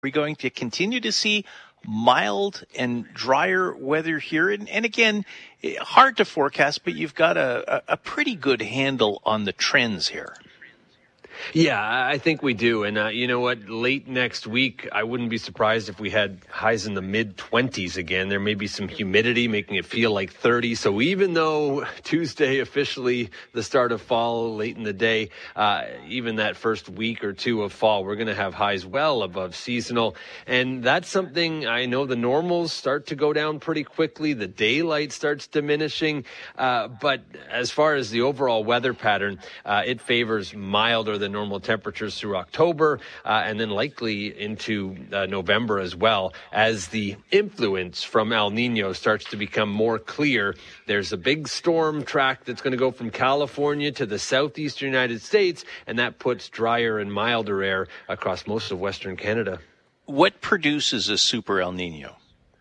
we going to continue to see mild and drier weather here? And again, hard to forecast, but you've got a pretty good handle on the trends here. Yeah, I think we do. And you know what? Late next week, I wouldn't be surprised if we had highs in the mid-20s again. There may be some humidity making it feel like 30. So even though Tuesday officially the start of fall late in the day, even that first week or two of fall, we're going to have highs well above seasonal. And that's something I know the normals start to go down pretty quickly. The daylight starts diminishing. But as far as the overall weather pattern, it favors milder than normal temperatures through October, and then likely into November as well, as the influence from El Nino starts to become more clear. There's a big storm track that's going to go from California to the southeastern United States, and that puts drier and milder air across most of Western Canada. What produces a super El Nino?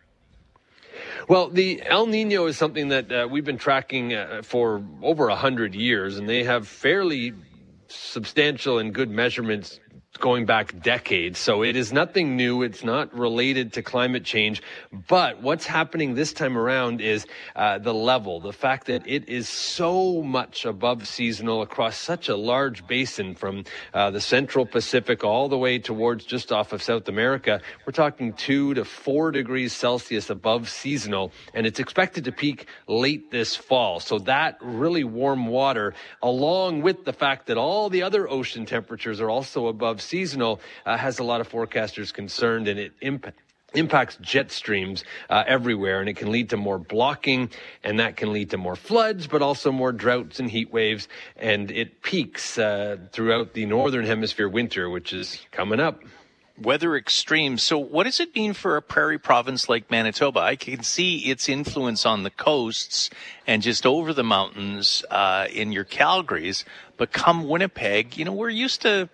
Well, the El Nino is something that we've been tracking for over 100 years, and they have fairly substantial and good measurements going back decades. So it is nothing new. It's not related to climate change. But what's happening this time around is the level, the fact that it is so much above seasonal across such a large basin from the central Pacific all the way towards just off of South America. We're talking 2 to 4 degrees Celsius above seasonal, and it's expected to peak late this fall. So that really warm water, along with the fact that all the other ocean temperatures are also above seasonal, has a lot of forecasters concerned, and it impacts jet streams everywhere, and it can lead to more blocking, and that can lead to more floods, but also more droughts and heat waves, and it peaks throughout the northern hemisphere winter, which is coming up. Weather extremes. So what does it mean for a prairie province like Manitoba? I can see its influence on the coasts and just over the mountains in your Calgarys, but come Winnipeg, we're used to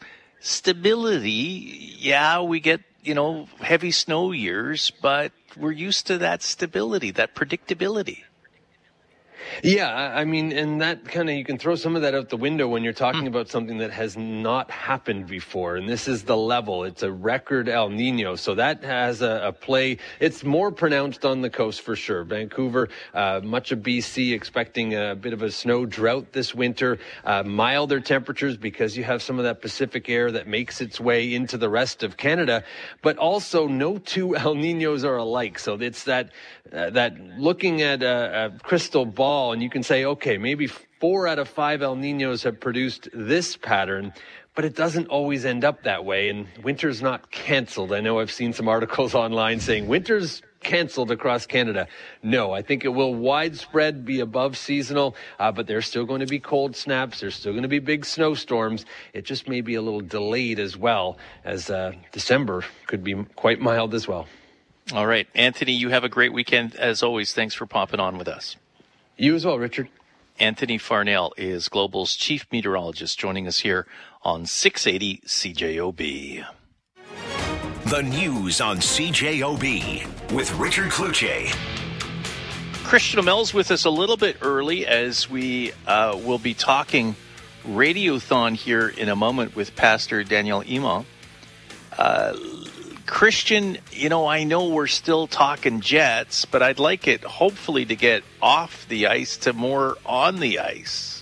stability. Yeah, we get, heavy snow years, but we're used to that stability, that predictability. Yeah, I mean, and that kind of, you can throw some of that out the window when you're talking about something that has not happened before. And this is the level. It's a record El Nino. So that has a play. It's more pronounced on the coast for sure. Vancouver, much of BC expecting a bit of a snow drought this winter. Milder temperatures because you have some of that Pacific air that makes its way into the rest of Canada. But also no two El Ninos are alike. So it's that looking at a crystal ball, and you can say, okay, maybe 4 out of 5 El Ninos have produced this pattern, but it doesn't always end up that way, and winter's not canceled. I know I've seen some articles online saying winter's canceled across Canada. No, I think it will widespread be above seasonal, but there's still going to be cold snaps. There's still going to be big snowstorms. It just may be a little delayed as well, as December could be quite mild as well. All right. Anthony, you have a great weekend. As always, thanks for popping on with us. You as well, Richard. Anthony Farnell is Global's chief meteorologist, joining us here on 680 CJOB. The news on CJOB with Richard Cloutier. Christian O'Mel's with us a little bit early, as we will be talking Radiothon here in a moment with Pastor Daniel Imon. Christian, I know we're still talking Jets, but I'd like it hopefully to get off the ice to more on the ice.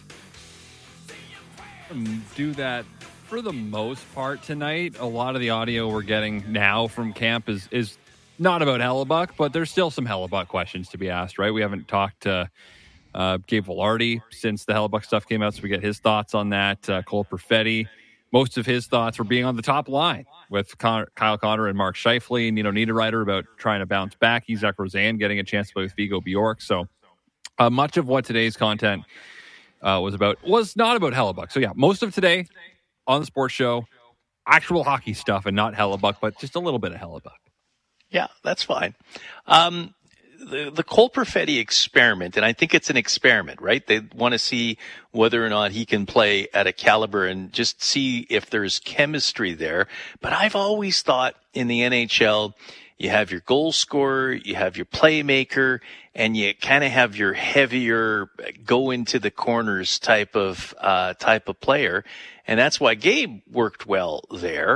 Do that for the most part tonight. A lot of the audio we're getting now from camp is not about Hellebuck, but there's still some Hellebuck questions to be asked, right? We haven't talked to Gabe Vilardi since the Hellebuck stuff came out, so we get his thoughts on that. Cole Perfetti, most of his thoughts were being on the top line with Kyle Connor and Mark Scheifele, and Niederreiter about trying to bounce back. Isaac Rosen getting a chance to play with Vigo Bjork. So much of what today's content was not about Hellebuck. So yeah, most of today on the sports show, actual hockey stuff and not Hellebuck, but just a little bit of Hellebuck. Yeah, that's fine. The Cole Perfetti experiment, and I think it's an experiment, right? They want to see whether or not he can play at a caliber and just see if there's chemistry there. But I've always thought in the NHL, you have your goal scorer, you have your playmaker, and you kind of have your heavier go into the corners type of player. And that's why Gabe worked well there.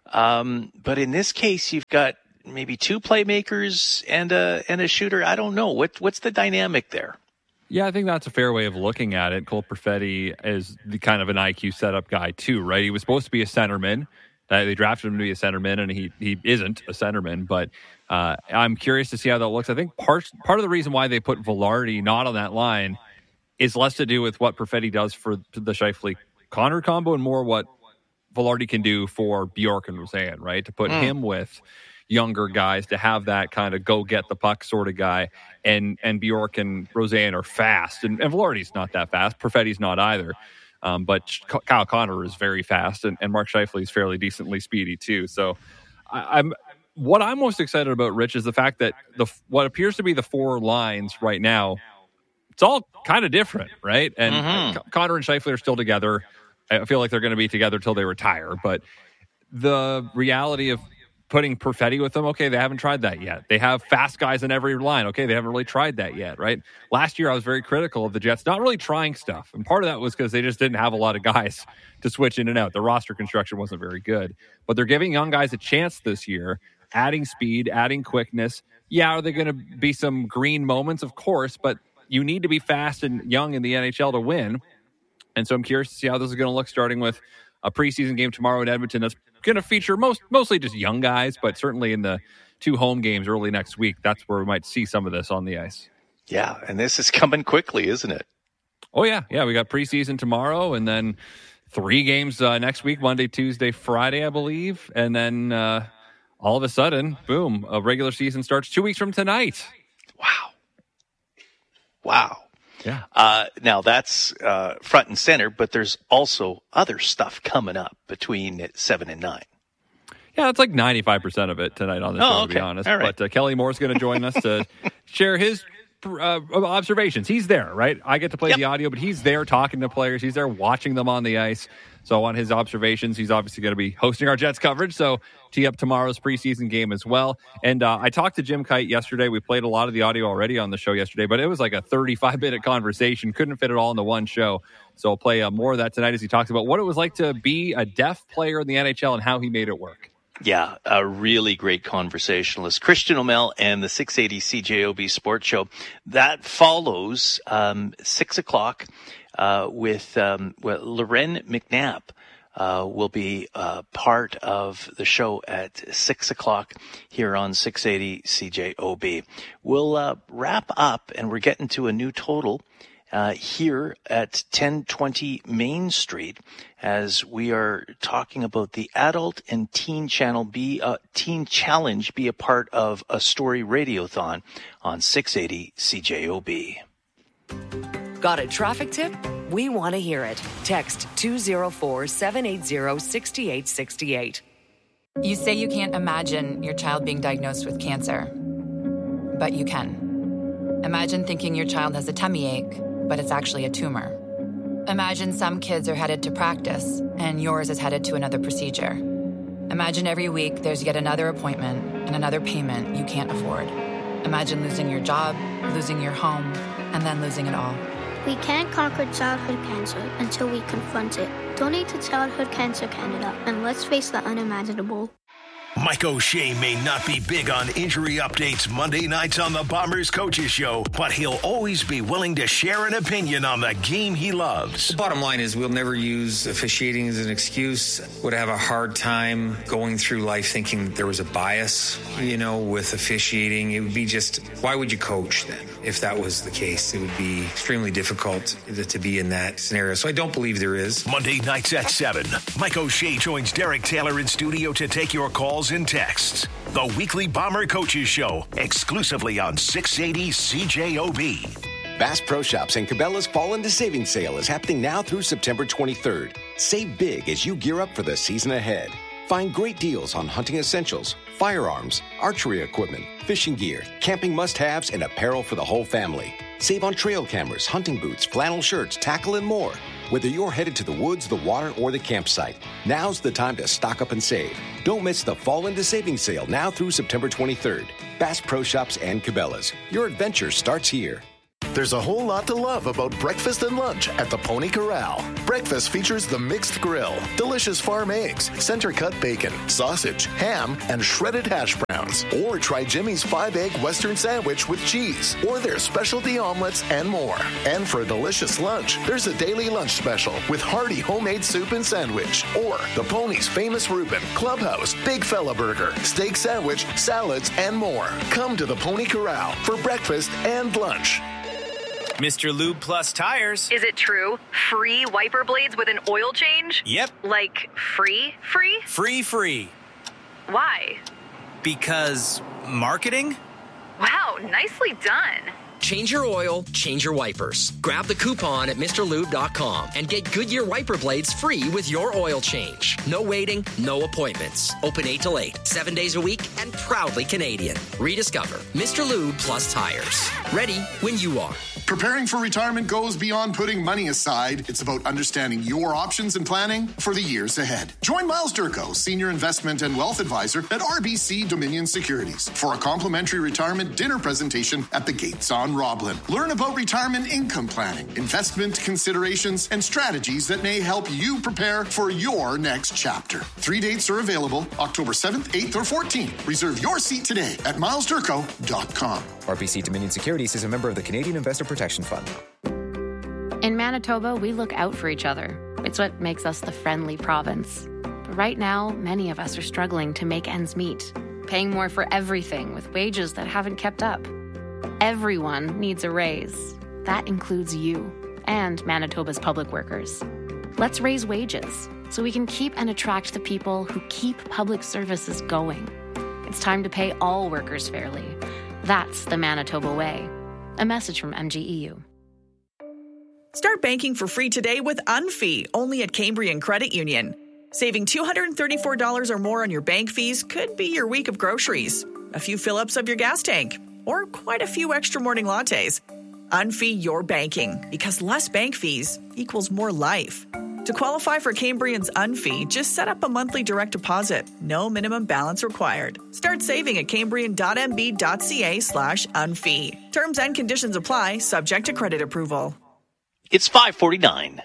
But in this case, you've got maybe two playmakers and a shooter. I don't know. What's the dynamic there? Yeah, I think that's a fair way of looking at it. Cole Perfetti is the kind of an IQ setup guy too, right? He was supposed to be a centerman. They drafted him to be a centerman, and he isn't a centerman. But I'm curious to see how that looks. I think part of the reason why they put Vilardi not on that line is less to do with what Perfetti does for the Scheifele-Connor combo and more what Vilardi can do for Bjork and Rosen, right? To put him with younger guys, to have that kind of go get the puck sort of guy. And Bjork and Rosen are fast. And Vilardi's not that fast. Perfetti's not either. But Kyle Connor is very fast, and Mark Scheifele is fairly decently speedy too. So what I'm most excited about, Rich, is the fact that what appears to be the four lines right now, it's all kind of different, right? And Connor and Scheifele are still together. I feel like they're going to be together till they retire. But the reality of putting Perfetti with them, okay, they haven't tried that yet. They have fast guys in every line. Okay, they haven't really tried that yet, right? Last year, I was very critical of the Jets not really trying stuff. And part of that was because they just didn't have a lot of guys to switch in and out. The roster construction wasn't very good. But they're giving young guys a chance this year, adding speed, adding quickness. Yeah, are there going to be some green moments? Of course, but you need to be fast and young in the NHL to win. And so I'm curious to see how this is going to look, starting with a preseason game tomorrow in Edmonton that's going to feature mostly just young guys, but certainly in the two home games early next week, that's where we might see some of this on the ice. Yeah, and this is coming quickly, isn't it? Oh, yeah. Yeah, we got preseason tomorrow, and then 3 games next week, Monday, Tuesday, Friday, I believe. And then all of a sudden, boom, a regular season starts 2 weeks from tonight. Wow. Yeah. Now that's front and center, but there's also other stuff coming up between 7 and 9. Yeah, it's like 95% of it tonight on the show, to be honest. All right. But Kelly Moore's going to join us to share his observations. He's there, right? I get to play the audio, but he's there talking to players. He's there watching them on the ice. So on his observations, he's obviously going to be hosting our Jets coverage. So tee up tomorrow's preseason game as well. And I talked to Jim Kite yesterday. We played a lot of the audio already on the show yesterday, but it was like a 35-minute conversation. Couldn't fit it all into one show. So I'll play more of that tonight as he talks about what it was like to be a deaf player in the NHL and how he made it work. Yeah, a really great conversationalist. Christian O'Mell and the 680 CJOB Sports Show. That follows 6 o'clock with Loren McNabb will be part of the show at 6 o'clock here on 680 CJOB. We'll wrap up, and we're getting to a new total here at 1020 Main Street as we are talking about the Adult and Teen Challenge be a part of a story radiothon on 680 CJOB. Got a traffic tip? We want to hear it. Text 204-780-6868. You say you can't imagine your child being diagnosed with cancer, but you can. Imagine thinking your child has a tummy ache, but it's actually a tumor. Imagine some kids are headed to practice and yours is headed to another procedure. Imagine every week there's yet another appointment and another payment you can't afford. Imagine losing your job, losing your home, and then losing it all. We can't conquer childhood cancer until we confront it. Donate to Childhood Cancer Canada and let's face the unimaginable. Mike O'Shea may not be big on injury updates Monday nights on the Bombers Coaches Show, but he'll always be willing to share an opinion on the game he loves. The bottom line is we'll never use officiating as an excuse. Would have a hard time going through life thinking there was a bias, with officiating. It would be just, why would you coach then? If that was the case, it would be extremely difficult to be in that scenario. So I don't believe there is. Monday nights at 7, Mike O'Shea joins Derek Taylor in studio to take your calls and texts. The weekly Bomber Coaches Show, exclusively on 680 CJOB. Bass Pro Shops and Cabela's Fall into Savings Sale is happening now through September 23rd. Save big as you gear up for the season ahead. Find great deals on hunting essentials, firearms, archery equipment, fishing gear, camping must-haves, and apparel for the whole family. Save on trail cameras, hunting boots, flannel shirts, tackle, and more. Whether you're headed to the woods, the water, or the campsite, now's the time to stock up and save. Don't miss the Fall into Savings Sale now through September 23rd. Bass Pro Shops and Cabela's. Your adventure starts here. There's a whole lot to love about breakfast and lunch at the Pony Corral. Breakfast features the mixed grill, delicious farm eggs, center-cut bacon, sausage, ham, and shredded hash browns. Or try Jimmy's 5-egg Western sandwich with cheese, or their specialty omelets and more. And for a delicious lunch, there's a daily lunch special with hearty homemade soup and sandwich. Or the Pony's famous Reuben, Clubhouse, Big Fella Burger, steak sandwich, salads, and more. Come to the Pony Corral for breakfast and lunch. Mr. Lube Plus Tires. Is it true? Free wiper blades with an oil change? Yep. Like free? Free. Why? Because marketing? Wow, nicely done. Change your oil, change your wipers. Grab the coupon at MrLube.com and get Goodyear wiper blades free with your oil change. No waiting, no appointments. Open 8 till 8, 7 days a week, and proudly Canadian. Rediscover Mr. Lube Plus Tires. Ready when you are. Preparing for retirement goes beyond putting money aside. It's about understanding your options and planning for the years ahead. Join Miles Durko, Senior Investment and Wealth Advisor at RBC Dominion Securities, for a complimentary retirement dinner presentation at the Gates on Roblin. Learn about retirement income planning, investment considerations, and strategies that may help you prepare for your next chapter. 3 dates are available, October 7th, 8th, or 14th. Reserve your seat today at milesdurko.com. RBC Dominion Securities is a member of the Canadian Investor Protection Fund. In Manitoba, we look out for each other. It's what makes us the friendly province. But right now, many of us are struggling to make ends meet, paying more for everything with wages that haven't kept up. Everyone needs a raise. That includes you and Manitoba's public workers. Let's raise wages so we can keep and attract the people who keep public services going. It's time to pay all workers fairly. That's the Manitoba way. A message from MGEU. Start banking for free today with Unfee, only at Cambrian Credit Union. Saving $234 or more on your bank fees could be your week of groceries, a few fill-ups of your gas tank, or quite a few extra morning lattes. Unfee your banking, because less bank fees equals more life. To qualify for Cambrian's Unfee, just set up a monthly direct deposit. No minimum balance required. Start saving at cambrian.mb.ca/unfee. Terms and conditions apply, subject to credit approval. It's 5:49.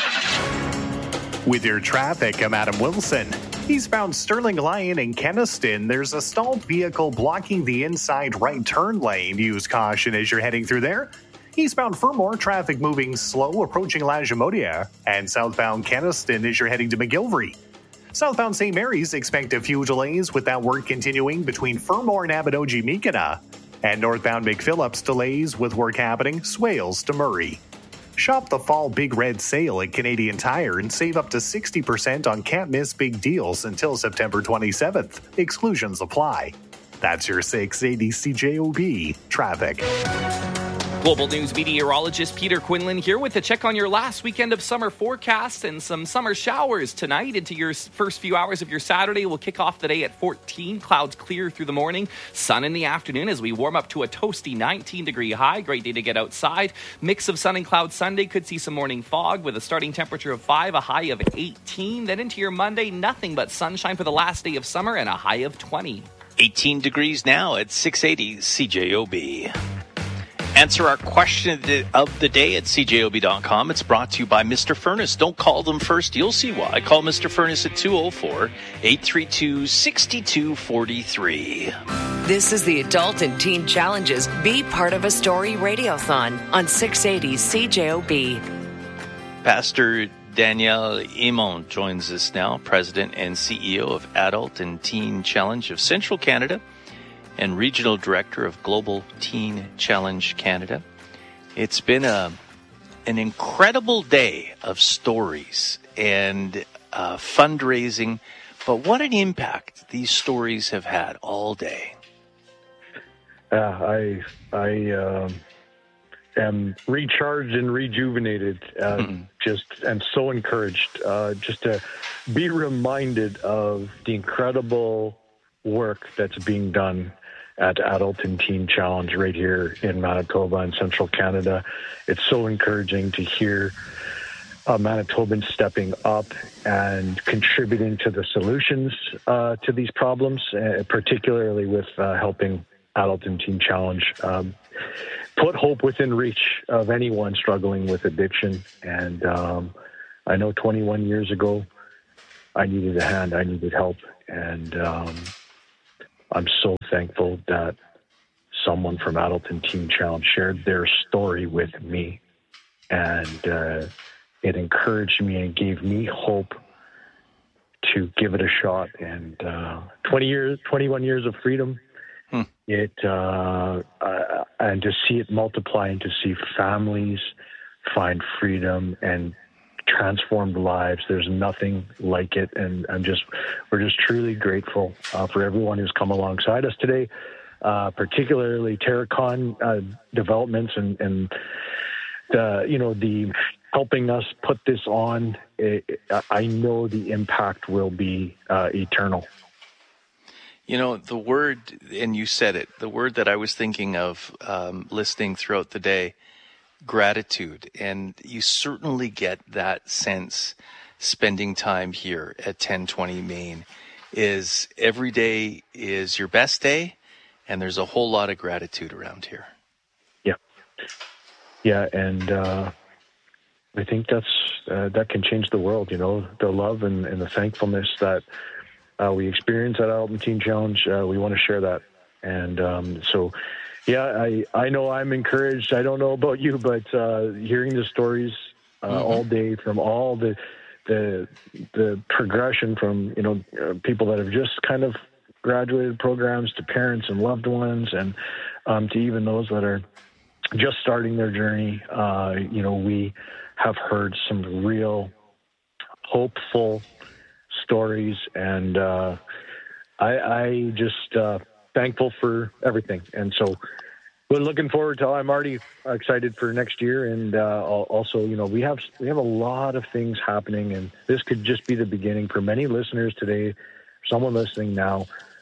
With your traffic, I'm Adam Wilson. Eastbound Sterling Lyon in Kenaston, there's a stalled vehicle blocking the inside right turn lane. Use caution as you're heading through there. Eastbound Fermor, traffic moving slow, approaching Lagimodiere. And southbound Kenaston as you're heading to McGilvery. Southbound St. Mary's, expect a few delays with that work continuing between Fermor and Abinogi-Mikana. And northbound McPhillips, delays with work happening Swales to Murray. Shop the fall Big Red Sale at Canadian Tire and save up to 60% on can't-miss big deals until September 27th. Exclusions apply. That's your 680 CJOB traffic. Global News meteorologist Peter Quinlan here with a check on your last weekend of summer forecasts and some summer showers tonight into your first few hours of your Saturday. We'll kick off the day at 14. Clouds clear through the morning. Sun in the afternoon as we warm up to a toasty 19-degree high. Great day to get outside. Mix of sun and clouds Sunday. Could see some morning fog with a starting temperature of 5, a high of 18. Then into your Monday, nothing but sunshine for the last day of summer and a high of 20. 18 degrees now at 680 CJOB. Answer our question of the day at CJOB.com. It's brought to you by Mr. Furnace. Don't call them first. You'll see why. Call Mr. Furnace at 204-832-6243. This is the Adult and Teen Challenges Be Part of a Story Radiothon on 680 CJOB. Pastor Danielle Imon joins us now, President and CEO of Adult and Teen Challenge of Central Canada and Regional Director of Global Teen Challenge Canada. It's been an incredible day of stories and fundraising, but what an impact these stories have had all day. I am recharged and rejuvenated. Just am so encouraged just to be reminded of the incredible work that's being done at Adult and Teen Challenge right here in Manitoba and Central Canada. It's so encouraging to hear Manitobans stepping up and contributing to the solutions to these problems, particularly with helping Adult and Teen Challenge put hope within reach of anyone struggling with addiction. And I know 21 years ago, I needed a hand, I needed help. And I'm so thankful that someone from Adulton Teen Challenge shared their story with me. And it encouraged me and gave me hope to give it a shot. And 21 years of freedom, and to see it multiply and to see families find freedom and transformed lives. There's nothing like it. And we're just truly grateful for everyone who's come alongside us today, particularly Terracon developments and the helping us put this on. I know the impact will be eternal. The word, and you said it, the word that I was thinking of listening throughout the day, gratitude. And you certainly get that sense spending time here at 1020 Main. Is every day is your best day, and there's a whole lot of gratitude around here. Yeah, and I think that can change the world, the love and the thankfulness that we experience at Adulton Teen Challenge. We want to share that. And I know I'm encouraged. I don't know about you, but hearing the stories all day from all the progression from, people that have just kind of graduated programs to parents and loved ones and to even those that are just starting their journey, we have heard some real hopeful stories, and I just thankful for everything. And so we're looking forward to. I'm already excited for next year, and also, we have a lot of things happening, and this could just be the beginning for many listeners today. Someone listening now,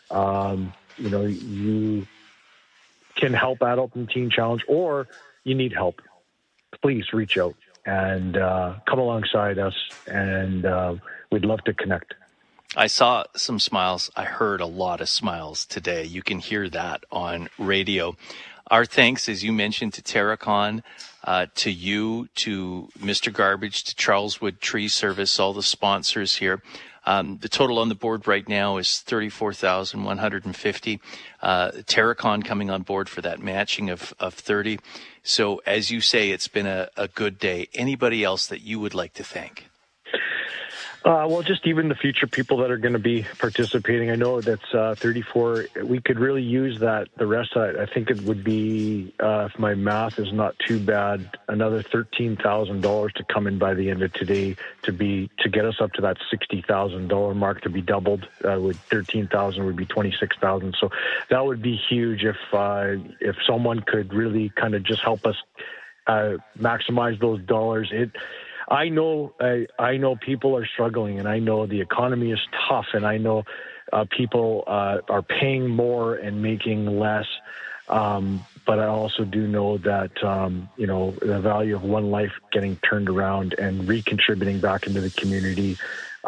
you can help Adulton Teen Challenge, or you need help. Please reach out and come alongside us, and we'd love to connect. I saw some smiles. I heard a lot of smiles today. You can hear that on radio. Our thanks, as you mentioned, to Terracon, to you, to Mr. Garbage, to Charleswood Tree Service, all the sponsors here. The total on the board right now is $34,150. Terracon coming on board for that matching of 30. So as you say, it's been a good day. Anybody else that you would like to thank? Well, just even the future people that are going to be participating. I know that's 34. We could really use that. The rest of it, I think it would be, if my math is not too bad, another $13,000 to come in by the end of today to get us up to that $60,000 mark, to be doubled. With 13,000 would be 26,000. So that would be huge if someone could really kind of just help us maximize those dollars. I know people are struggling, and I know the economy is tough, and I know people are paying more and making less. But I also do know that, the value of one life getting turned around and recontributing back into the community,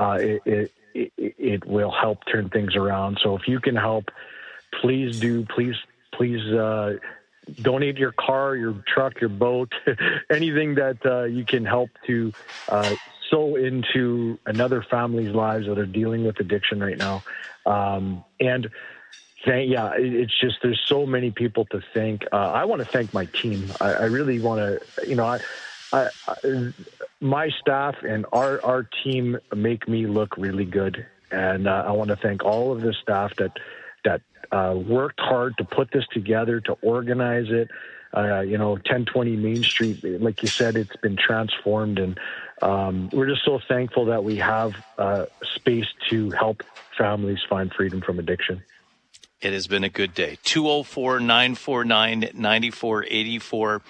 it will help turn things around. So if you can help, please do. Please donate your car, your truck, your boat, anything that you can help to sow into another family's lives that are dealing with addiction right now. It's just, there's so many people to thank. I want to thank my team. I really want to, my staff and our team make me look really good. And I want to thank all of the staff that worked hard to put this together, to organize it. 1020 Main Street, like you said, it's been transformed, and we're just so thankful that we have space to help families find freedom from addiction. It has been a good day. 204-949-9484,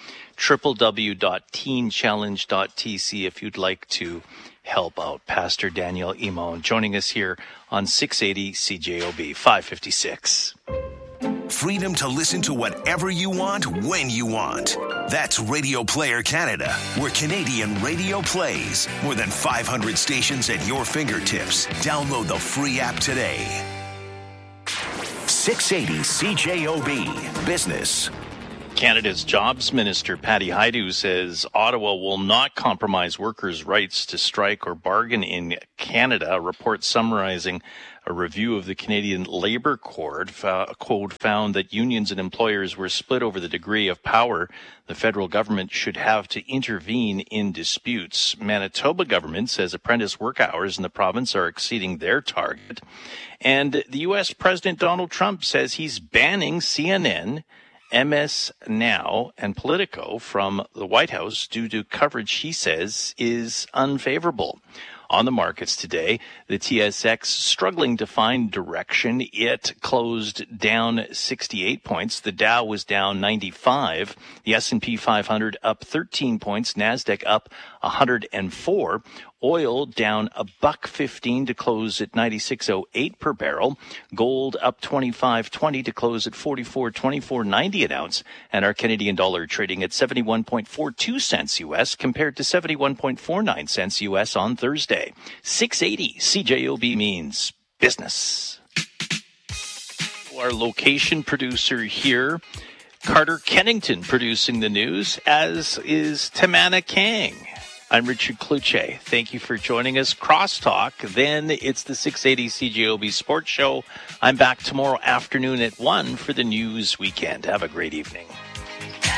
www.teenchallenge.tc if you'd like to help out. Pastor Daniel Imon joining us here on 680 CJOB 556. Freedom to listen to whatever you want, when you want. That's Radio Player Canada, where Canadian radio plays. More than 500 stations at your fingertips. Download the free app today. 680 CJOB Business. Canada's Jobs Minister, Patty Hajdu, says Ottawa will not compromise workers' rights to strike or bargain in Canada. A report summarizing a review of the Canadian Labour Code found that unions and employers were split over the degree of power the federal government should have to intervene in disputes. Manitoba government says apprentice work hours in the province are exceeding their target. And the U.S. President Donald Trump says he's banning CNN, MS Now, and Politico from the White House due to coverage he says is unfavorable. On the markets today, the TSX struggling to find direction. It closed down 68 points. The Dow was down 95. The S&P 500 up 13 points. NASDAQ up 104. Oil down $1.15 to close at 96.08 per barrel. Gold up 25.20 to close at 44.24.90 an ounce. And our Canadian dollar trading at 71.42 cents U.S. compared to 71.49 cents U.S. on Thursday. 680 CJOB means business. Our location producer here, Carter Kennington, producing the news, as is Tamana Kang. I'm Richard Kluche. Thank you for joining us. Crosstalk. Then it's the 680 CJOB Sports Show. I'm back tomorrow afternoon at 1 for the News Weekend. Have a great evening.